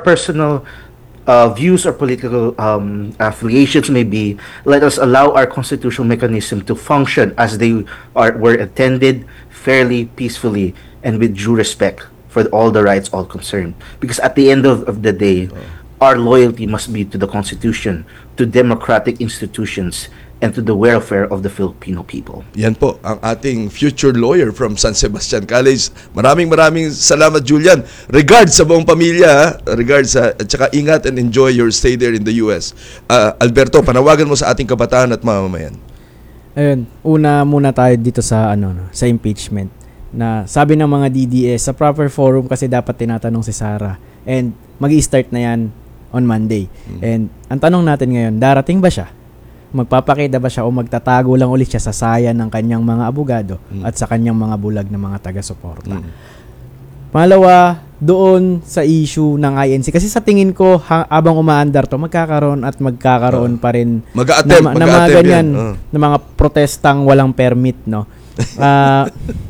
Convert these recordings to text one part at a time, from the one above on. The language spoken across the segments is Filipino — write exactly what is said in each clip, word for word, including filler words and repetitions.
personal uh, views or political um, affiliations may be, let us allow our constitutional mechanism to function as they are were intended, fairly, peacefully, and with due respect for all the rights all concerned. Because at the end of, of the day, our loyalty must be to the Constitution, to democratic institutions, and to the welfare of the Filipino people. Yan po ang ating future lawyer from San Sebastian College. Maraming maraming salamat, Julian. Regards sa buong pamilya, ha? Regards sa, at saka ingat and enjoy your stay there in the U S. Uh, Alberto, panawagan mo sa ating kabataan at mamamayan. Ayun, una muna tayo dito sa ano no, sa impeachment. Na sabi ng mga D D S, sa proper forum kasi dapat tinatanong si Sara. And magi-start na yan on Monday. Hmm. And ang tanong natin ngayon, darating ba siya? Magpapakita ba siya o magtatago lang ulit siya sa saya ng kanyang mga abogado mm. at sa kanyang mga bulag na mga taga-suporta. Mm. Pangalawa, doon sa issue ng I N C. Kasi sa tingin ko, ha, abang umaandar to, magkakaroon at magkakaroon uh, pa rin mag-a-attempt, na, mag-a-attempt na mga ganyan, uh. na mga protestang walang permit. No? Uh,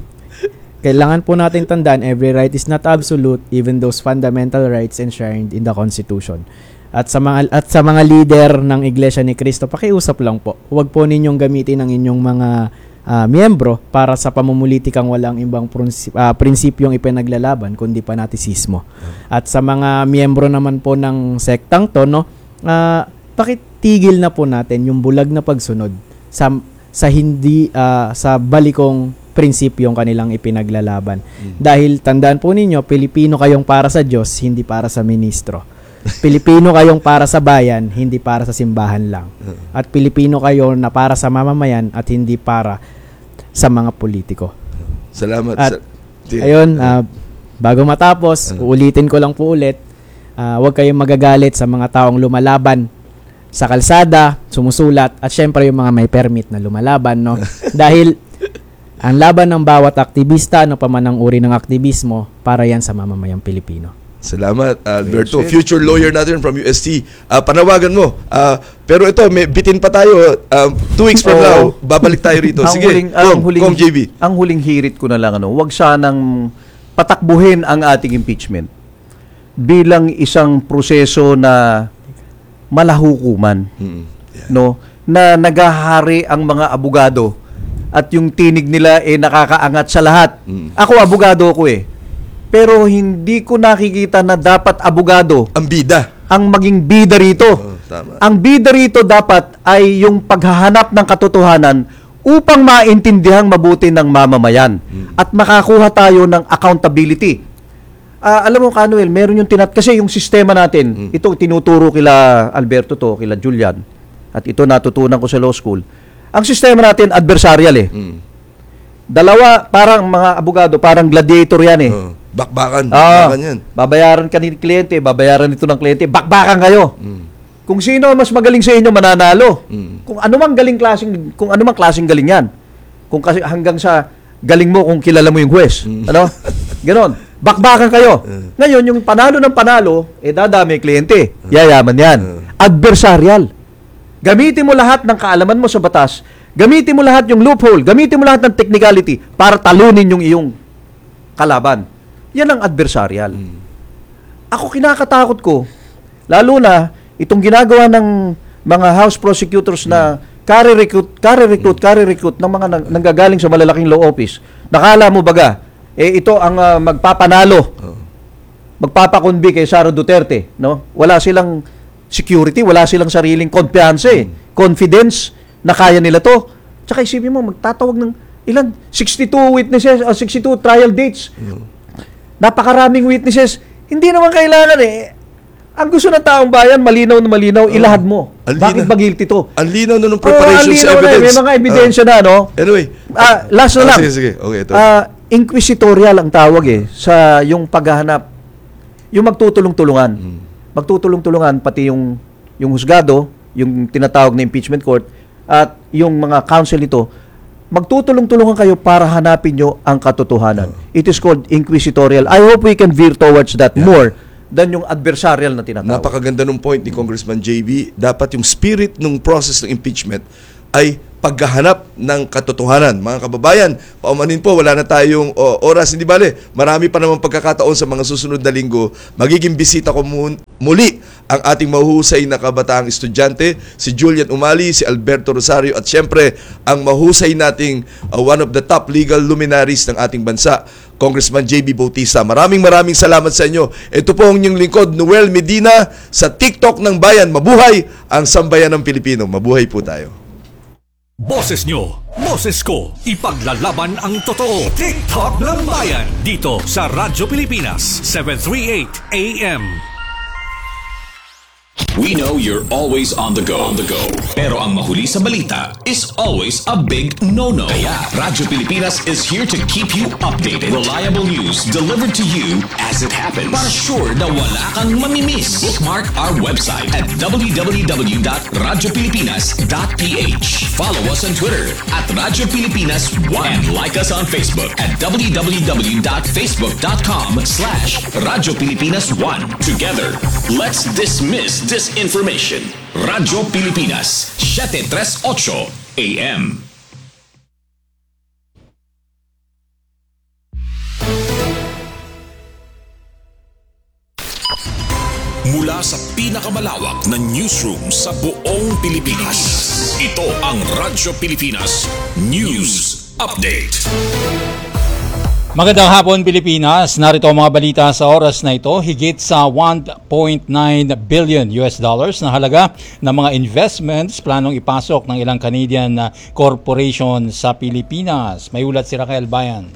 kailangan po natin tandaan, every right is not absolute, even those fundamental rights enshrined in the Constitution. At sa mga at sa mga leader ng Iglesia ni Cristo, pakiusap lang po. Huwag po ninyong gamitin ang inyong mga uh, miyembro para sa pamumulitikang walang ibang prinsip, uh, prinsipyong ipinaglalaban kundi fanatisismo. At sa mga miyembro naman po ng sektang to, no, uh, pakitigil na po natin yung bulag na pagsunod sa sa hindi uh, sa balikong prinsipyong kanilang ipinaglalaban. Mm. Dahil tandaan po ninyo, Pilipino kayong para sa Diyos, hindi para sa ministro. Pilipino kayong para sa bayan, hindi para sa simbahan lang. At Pilipino kayo na para sa mamamayan at hindi para sa mga politiko. Salamat. At ayun, uh, bago matapos, uulitin ko lang po ulit, uh, huwag kayong magagalit sa mga taong lumalaban sa kalsada, sumusulat, at syempre yung mga may permit na lumalaban. No? Dahil ang laban ng bawat aktivista, ano pa man ang uri ng aktivismo, para yan sa mamamayang Pilipino. Salamat, Alberto. Future lawyer natin from U S T. Uh, panawagan mo. Uh, pero ito, may bitin pa tayo. Uh, two weeks from oh, now, babalik tayo rito. Sige, huling, ang Kong, huling, Kong J B. Ang huling hirit ko na lang, ano, huwag sanang patakbuhin ang ating impeachment bilang isang proseso na malahukuman. Mm-hmm. Yeah. No? Na nagahari ang mga abogado at yung tinig nila eh nakakaangat sa lahat. Mm-hmm. Ako, abogado ko eh. Pero hindi ko nakikita na dapat abogado ang bida ang maging bida rito. Oh, tama. Ang bida rito dapat ay yung paghahanap ng katotohanan upang maintindihan mabuti ng mamamayan hmm. at makakuha tayo ng accountability. Uh, alam mo, Kanuel, meron yung tinat kasi yung sistema natin, hmm. ito tinuturo kila Alberto to, kila Julian, at ito natutunan ko sa law school. Ang sistema natin adversarial eh. Hmm. Dalawa, parang mga abogado, parang gladiator yan eh. Oh. Bakbakan, ah, bakbakan yan. Babayaran ka ni kliyente, babayaran ito ng kliyente, bakbakan kayo. Mm. Kung sino mas magaling sa inyo, mananalo. Mm. Kung ano mang galing klaseng, kung ano mang klaseng galing yan. Kung kasi hanggang sa galing mo kung kilala mo yung huwes. Mm. Ano? Ganon. Bakbakan kayo. Mm. Ngayon, yung panalo ng panalo, eh dadami kliyente. Mm. Yayaman yan. Mm. Adversarial. Gamitin mo lahat ng kaalaman mo sa batas. Gamitin mo lahat yung loophole. Gamitin mo lahat ng technicality para talunin yung iyong kalaban. Yan ang adversarial. Hmm. Ako kinakatakot ko, lalo na itong ginagawa ng mga house prosecutors na kare-recruit, kare-recruit, kare-recruit ng mga nang, nanggagaling sa malalaking law office. Nakala mo baga, eh ito ang uh, magpapanalo, magpapakunbi kay Sara Duterte. No? Wala silang security, wala silang sariling kumpiyansa, eh. confidence na kaya nila to. Tsaka isipin mo, magtatawag ng ilan? sixty-two witnesses, uh, sixty-two trial dates. Hmm. Napakaraming witnesses. Hindi naman kailangan eh. Ang gusto ng taong bayan, malinaw na malinaw, uh, ilahad mo. Bakit ba guilty to? Ang linaw na ng preparations oh, evidence. Na, may mga ebidensya uh, na, no? Anyway. Uh, last na lang. Uh, sige, sige. Okay, ito. Uh, inquisitorial ang tawag eh, sa yung paghahanap. Yung magtutulong-tulungan. Hmm. Magtutulong-tulungan, pati yung, yung husgado, yung tinatawag na impeachment court, at yung mga counsel nito, magtutulong-tulungan kayo para hanapin nyo ang katotohanan. Uh, It is called inquisitorial. I hope we can veer towards that yeah. more than yung adversarial na tinatawag. Napakaganda ng point ni Congressman J B. Dapat yung spirit ng process ng impeachment ay paghahanap ng katotohanan. Mga kababayan, paumanin po, wala na tayong o, oras. Hindi bale, marami pa naman pagkakataon sa mga susunod na linggo. Magiging bisita ko mu- muli ang ating mahuhusay na kabataang estudyante, si Julian Umali, si Alberto Rosario, at syempre, ang mahusay nating uh, one of the top legal luminaries ng ating bansa, Congressman J B Bautista. Maraming maraming salamat sa inyo. Ito po ang inyong lingkod, Noel Medina, sa TikTok ng Bayan. Mabuhay ang sambayan ng Pilipino. Mabuhay po tayo. Boses nyo, boses ko, ipaglalaban ang totoo. TikTok ng Bayan, dito sa Radyo Pilipinas, seven thirty-eight A M. We know you're always on the go. On the go. Pero ang mahuli sa balita is always a big no-no. Kaya Radyo Pilipinas is here to keep you updated. Reliable news delivered to you as it happens. Para sure na wala kang mamimiss. Bookmark our website at w w w dot radyo pilipinas dot p h. Follow us on Twitter at Radyo Pilipinas one. And like us on Facebook at w w w dot facebook dot com slash Radyo Pilipinas one. Together, let's dismiss disinformation. Radyo Pilipinas, seven thirty-eight A M. Mula sa pinakamalawak na newsroom sa buong Pilipinas, ito ang Radyo Pilipinas News Update. Magandang hapon Pilipinas, narito ang mga balita sa oras na ito. Higit sa one point nine billion U S dollars na halaga ng mga investments planong ipasok ng ilang Canadian corporation sa Pilipinas. May ulat si Raquel Bayan.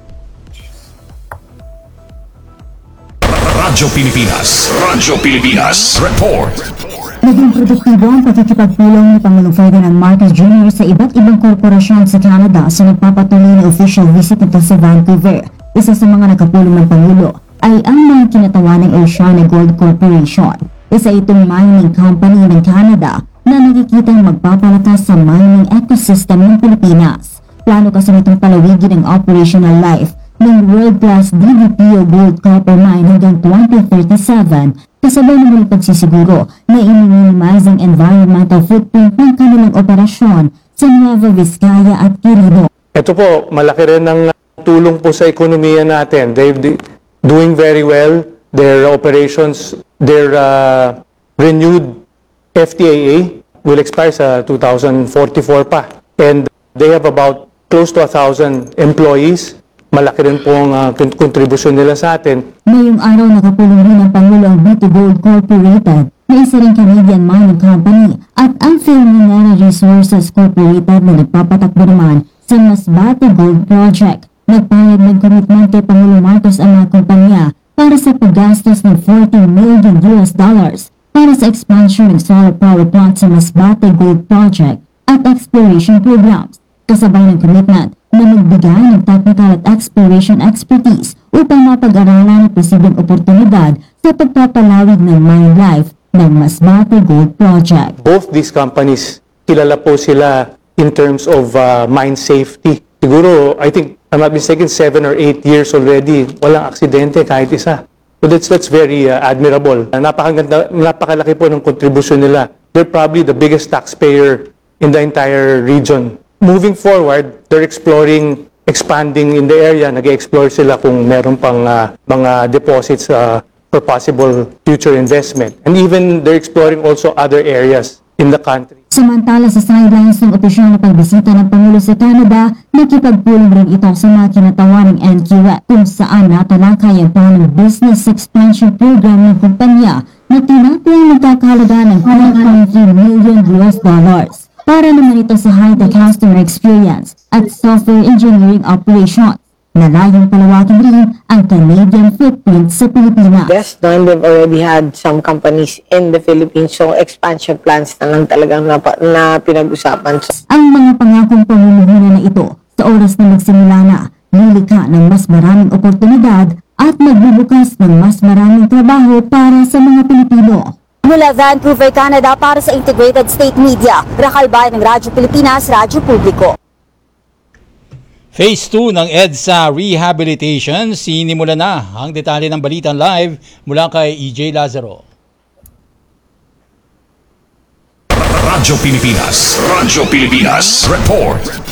Radyo Pilipinas, Radyo Pilipinas Report. Naging produktibo ang pakikipagpulong ni Pangulong Ferdinand Marcos Junior sa iba't ibang korporasyon sa Canada sa nagpapatuloy na official visit nito sa Vancouver. Isa sa mga nakapulong ng Pangulo ay ang mga kinatawan ng Oceana Gold Corporation. Isa itong mining company ng Canada na nakikitang magpapalakas sa mining ecosystem ng Pilipinas. Plano kasi nitong palawigin ang operational life ng world-class D V P O Gold Copper Mine hanggang twenty thirty-seven, kasabay ng pagsisiguro na i-minimize ang environmental footprint ng kanilang operasyon sa Nueva Vizcaya at Quirino. Ito po, malaki rin ang tulong po sa ekonomiya natin. They're doing very well. Their operations, their uh, renewed F T A A will expire sa two thousand forty-four pa. And they have about close to one thousand employees. Malaki rin po ang uh, kontribusyon nila sa atin. Ngayong araw nakapulong rin ng Pangulo ang B two Gold Corporated na isa ring Canadian mining company at ang Philminera Resources Corporated na nagpapatakbo naman sa Masbate Gold Project. Nagpayag ng commitment kay Pangulo Marcos ang mga kumpanya para sa paggastos ng forty million U S dollars para sa expansion ng solar power plant sa Masbate Gold Project at exploration programs. Kasabay ng commitment na magbigay ng technical at exploration expertise upang mapag-aralan ang posibleng oportunidad sa pagpapalawig ng mine life ng Masbate Gold Project. Both these companies, kilala po sila in terms of uh, mine safety. Siguro, I think, I'm not mistaken, seven or eight years already, walang aksidente kahit isa. So that's, that's very uh, admirable. Napakaganda, napakalaki po ng kontribusyon nila. They're probably the biggest taxpayer in the entire region. Moving forward, they're exploring expanding in the area. Nag-explore sila kung meron pang uh, mga deposits uh, for possible future investment. And even they're exploring also other areas in the country. Samantala sa sidelines ng opisyal na pagbisita ng Pangulo sa Canada, nakipagpulong rin ito sa mga kinatawan ng N Q E kung saan natalakay ang planong business expansion program ng kumpanya na tinatayang magkakahalaga ng one point three million U S dollars. Para naman ito sa high-tech customer experience at software engineering operations na layong palawakin rin ang Canadian footprint sa Pilipinas. Yes, no, and we've already had some companies in the Philippines, so expansion plans na lang talagang na, na pinag-usapan. Ang mga pangakong pamumuhunan na ito sa oras na magsimula na, lilikha ng mas maraming oportunidad at magbubukas ng mas maraming trabaho para sa mga Pilipino. Mula Vancouver, Canada para sa Integrated State Media, Raquel Bayan ng Radyo Pilipinas, Radyo Publiko. Phase two ng EDSA Rehabilitation, sinimula na ang detalye ng Balitan Live mula kay E J Lazaro. Radyo Pilipinas. Radyo Pilipinas. Report.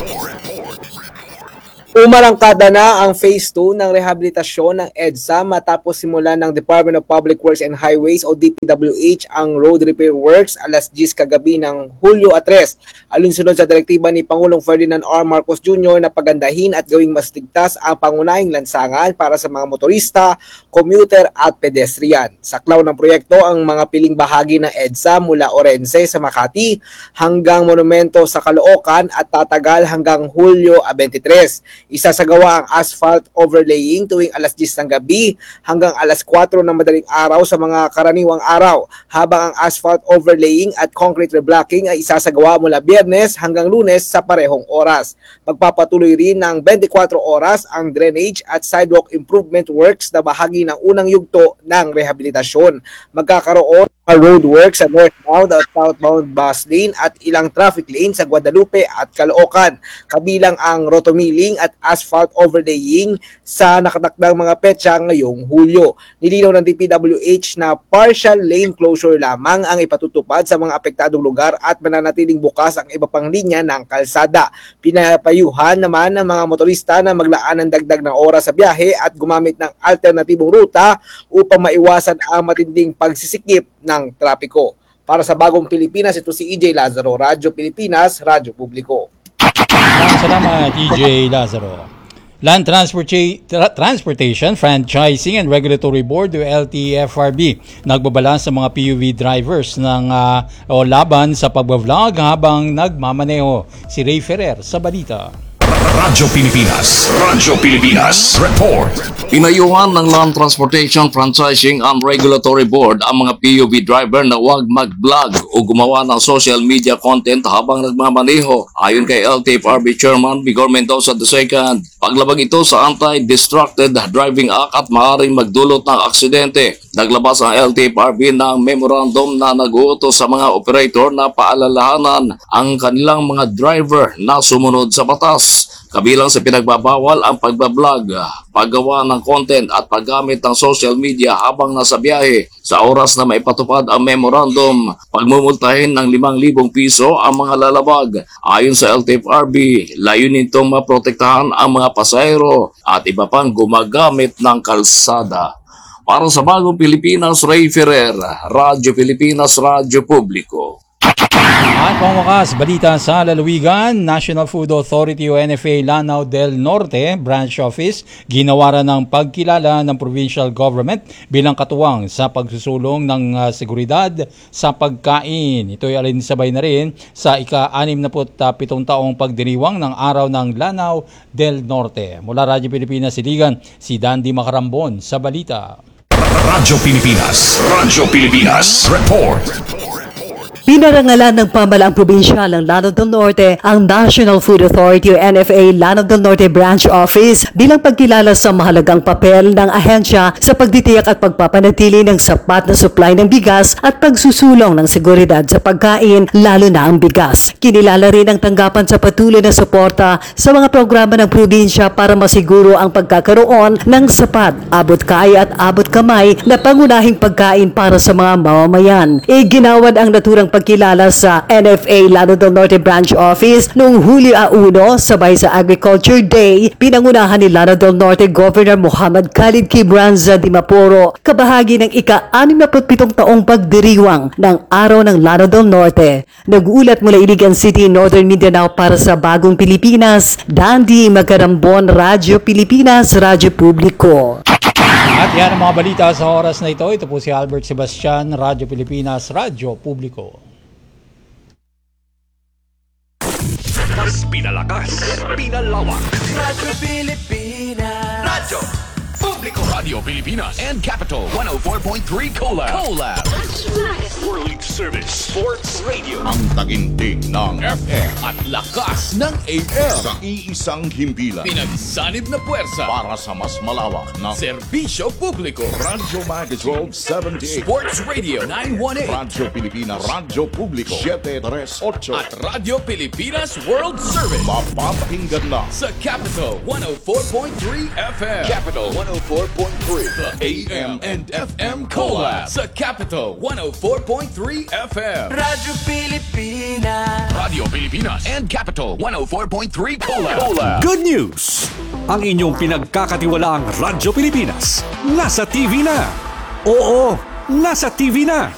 Umarangkada na ang Phase two ng rehabilitasyon ng EDSA matapos simulan ng Department of Public Works and Highways o D P W H ang road repair works alas diyes kagabi ng Hulyo tres. Alinsunod sa direktiba ni Pangulong Ferdinand R. Marcos Junior na pagandahin at gawing mas ligtas ang pangunahing lansangan para sa mga motorista, commuter at pedestrian. Saklaw ng proyekto ang mga piling bahagi ng EDSA mula Orense sa Makati hanggang Monumento sa Caloocan at tatagal hanggang Hulyo twenty-three. Isasagawa ang asphalt overlaying tuwing alas diyes ng gabi hanggang alas kwatro ng madaling araw sa mga karaniwang araw, habang ang asphalt overlaying at concrete reblocking ay isasagawa mula Biyernes hanggang Lunes sa parehong oras. Magpapatuloy rin ng twenty-four oras ang drainage at sidewalk improvement works na bahagi ng unang yugto ng rehabilitasyon. Magkakaroon ng road works sa northbound at southbound bus lane at ilang traffic lane sa Guadalupe at Caloocan, kabilang ang rotomilling at asphalt overlaying sa nakatakdang mga petsa ngayong Hulyo. Nilinaw ng D P W H na partial lane closure lamang ang ipatutupad sa mga apektadong lugar at mananatiling bukas ang iba pang linya ng kalsada. Pinapayuhan naman ng mga motorista na maglaan ng dagdag ng oras sa biyahe at gumamit ng alternatibong ruta upang maiwasan ang matinding pagsisikip ng trapiko. Para sa Bagong Pilipinas, ito si E J Lazaro, Radyo Pilipinas, Radyo Publiko. Maraming salamat, E J Lazaro. Land Transporta- Tra- Transportation, Franchising and Regulatory Board o L T F R B nagbabala sa mga P U V drivers ng uh, o laban sa pagbablog habang nagmamaneho. Si Ray Ferrer sa balita. Radyo Pilipinas. Radyo Pilipinas. Report. Pinayuhan ng Land Transportation, Franchising and Regulatory Board ang mga P U V driver na huwag mag-vlog o gumawa ng social media content habang nagmamaneho. Ayon kay L T F R B Chairman Vigor Mendoza the second, paglabag ito sa Anti-Distracted Driving Act at maaaring magdulot ng aksidente. Naglabas ang L T F R B ng memorandum na nag-uutos sa mga operator na paalalahanan ang kanilang mga driver na sumunod sa batas. Kabilang sa pinagbabawal ang pagbablog, paggawa ng content at paggamit ng social media habang nasa biyahe. Sa oras na maipatupad ang memorandum, pagmumultahin ng limang libong piso ang mga lalabag. Ayon sa L T F R B, layunin itong maprotektahan ang mga pasahero at iba pang gumagamit ng kalsada. Para sa Bagong Pilipinas, Ray Ferrer, Radyo Pilipinas, Radyo Publiko. At pangwakas, balita sa lalawigan, National Food Authority o N F A Lanao del Norte Branch Office ginawaran ng pagkilala ng provincial government bilang katuwang sa pagsusulong ng uh, seguridad sa pagkain. Ito ay alinsabay na rin sa ika-anim na pitong taong pagdiriwang ng Araw ng Lanao del Norte. Mula Radyo Pilipinas Siligan, si Dandy Macarambon sa balita. Radyo Pilipinas. Radyo Pilipinas. Report. Pinarangalan ng pamalaang probinsyal ng Lanao del Norte ang National Food Authority o N F A Lanao del Norte Branch Office bilang pagkilala sa mahalagang papel ng ahensya sa pagtitiyak at pagpapanatili ng sapat na supply ng bigas at pagsusulong ng seguridad sa pagkain, lalo na ang bigas. Kinilala rin ang tanggapan sa patuloy na suporta sa mga programa ng probinsya para masiguro ang pagkakaroon ng sapat, abot kaya at abot kamay na pangunahing pagkain para sa mga mamamayan. Iginawad ang naturang pagkilala sa N F A Lanao del Norte Branch Office noong Hulyo one sabay sa Agriculture Day, pinangunahan ni Lanao del Norte Governor Muhammad Khalid Quibranza Dimaporo, kabahagi ng ika-anim na pitong taong pagdiriwang ng Araw ng Lanao del Norte. Nag-uulat mula Iligan City, Northern Mindanao para sa Bagong Pilipinas, Dandy Macarambon, Radyo Pilipinas, Radyo Publiko. At yan ang mga balita sa oras na ito. Ito po si Albert Sebastian, Radyo Pilipinas, Radyo Publiko. Mas pinalakas, pinalawak. Radyo Pilipinas. Radyo Publiko. Radio Pilipinas and Capital one oh four point three Collab. Collab. World Service Sports Radio. Ang taginting ng F M at lakas ng A M. Sa iisang himpilan. Pinagsanib na puwersa Para sa mas malawak na serbisyo publiko. Radyo Magazine twelve seventy-eight. Sports Radio nine one eight. Radyo Pilipinas, Radyo Publiko seven thirty-eight. At Radyo Pilipinas World Service. Mapapakinggan na sa Capital one oh four point three F M. Capital one oh four point three. The A M and F M Collab sa Capital one oh four point three F M. Radyo Pilipinas. Radio Pilipinas and Capital one oh four point three Collab. Good news! Ang inyong pinagkakatiwalaang Radyo Pilipinas nasa T V na. Oo, nasa T V na.